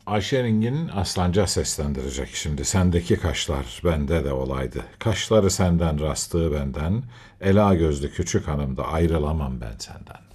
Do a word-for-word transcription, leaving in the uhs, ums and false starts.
Ayşe Engin Aslanca seslendirecek şimdi. Sendeki kaşlar bende de olaydı. Kaşları senden, rastığı benden. Ela gözlü küçük hanım da ayrılamam ben senden.